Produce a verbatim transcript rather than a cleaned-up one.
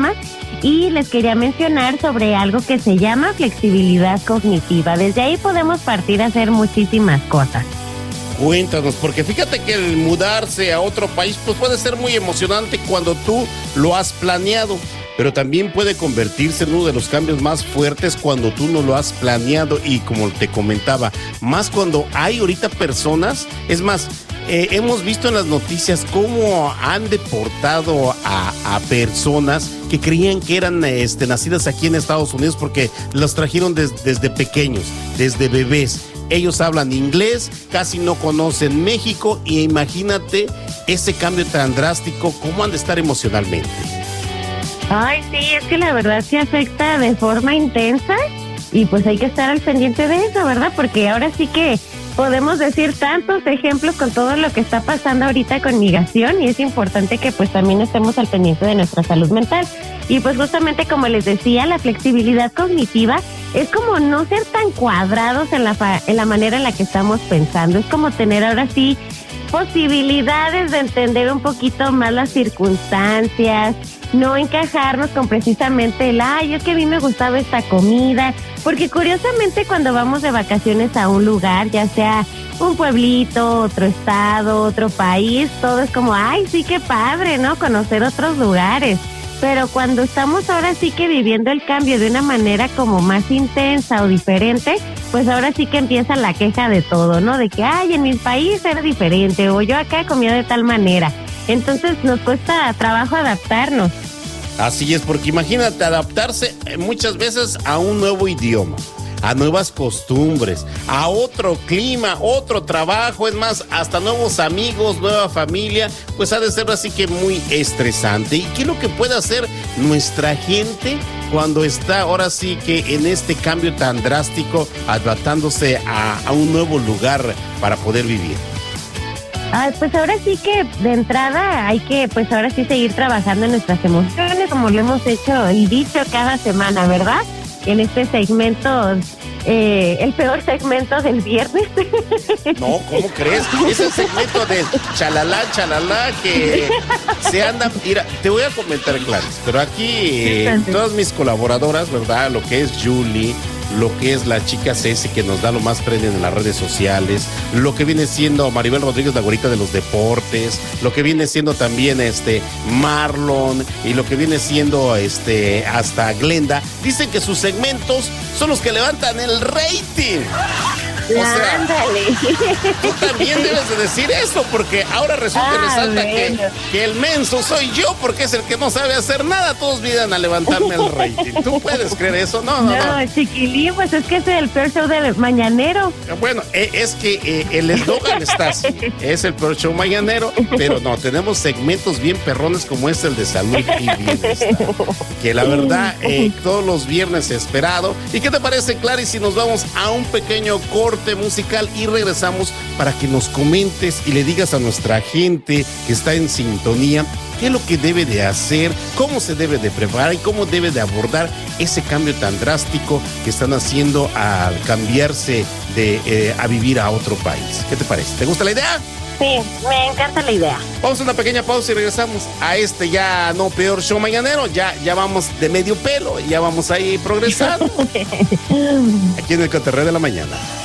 programa y les quería mencionar sobre algo que se llama flexibilidad cognitiva. Desde ahí podemos partir a hacer muchísimas cosas. Cuéntanos, porque fíjate que el mudarse a otro país pues puede ser muy emocionante cuando tú lo has planeado, pero también puede convertirse en uno de los cambios más fuertes cuando tú no lo has planeado y como te comentaba, más cuando hay ahorita personas, es más, eh, hemos visto en las noticias cómo han deportado a, a personas que creían que eran este, nacidas aquí en Estados Unidos porque los trajeron des, desde pequeños, desde bebés. Ellos hablan inglés, casi no conocen México y imagínate ese cambio tan drástico, ¿cómo han de estar emocionalmente? Ay, sí, es que la verdad sí afecta de forma intensa y pues hay que estar al pendiente de eso, ¿verdad? Porque ahora sí que podemos decir tantos ejemplos con todo lo que está pasando ahorita con migración y es importante que pues también estemos al pendiente de nuestra salud mental. Y pues justamente como les decía, la flexibilidad cognitiva es como no ser tan cuadrados en la, fa- en la manera en la que estamos pensando, es como tener ahora sí posibilidades de entender un poquito más las circunstancias, no encajarnos con precisamente el, ay, es que a mí me gustaba esta comida, porque curiosamente cuando vamos de vacaciones a un lugar, ya sea un pueblito, otro estado, otro país, todo es como, ay, sí, qué padre, ¿no? Conocer otros lugares. Pero cuando estamos ahora sí que viviendo el cambio de una manera como más intensa o diferente, pues ahora sí que empieza la queja de todo, ¿no? De que, ay, en mi país era diferente o yo acá comía de tal manera. Entonces nos cuesta trabajo adaptarnos. Así es, porque imagínate adaptarse muchas veces a un nuevo idioma, a nuevas costumbres, a otro clima, otro trabajo, es más, hasta nuevos amigos, nueva familia, pues ha de ser así que muy estresante. ¿Y qué es lo que puede hacer nuestra gente cuando está ahora sí que en este cambio tan drástico, adaptándose a, a un nuevo lugar para poder vivir? Ay, pues ahora sí que de entrada hay que pues ahora sí seguir trabajando en nuestras emociones como lo hemos hecho y dicho cada semana, ¿verdad? En este segmento, eh, el peor segmento del viernes. No, ¿cómo crees? Es el segmento de chalala, chalala, que se anda... Mira, te voy a comentar, Clarice, pero aquí eh, todas mis colaboradoras, ¿verdad? Lo que es Julie, lo que es la chica Ceci, que nos da lo más trending en las redes sociales, lo que viene siendo Maribel Rodríguez, la güerita de los deportes, lo que viene siendo también este Marlon y lo que viene siendo este hasta Glenda, dicen que sus segmentos son los que levantan el rating. O sea, ándale. Tú también debes de decir eso, porque ahora resulta ah, y resalta bueno. que, que el menso soy yo, porque es el que no sabe hacer nada. Todos vienen a levantarme el rating. ¿Tú puedes creer eso? No, no, no. No, chiquilín, pues es que es el peor show del mañanero. Bueno, eh, es que eh, el eslogan está así. Es el peor show mañanero, pero no, tenemos segmentos bien perrones como es el de salud y bienestar. Que la verdad, eh, todos los viernes he esperado. ¿Y qué te parece, Clarice, si nos vamos a un pequeño corte musical y regresamos para que nos comentes y le digas a nuestra gente que está en sintonía qué es lo que debe de hacer, cómo se debe de preparar y cómo debe de abordar ese cambio tan drástico que están haciendo al cambiarse de eh, a vivir a otro país? ¿Qué te parece? ¿Te gusta la idea? Sí, me encanta la idea. Vamos a una pequeña pausa y regresamos a este ya no peor show mañanero. Ya, ya vamos de medio pelo, ya vamos ahí progresando. Aquí en el Cotorreo de la Mañana.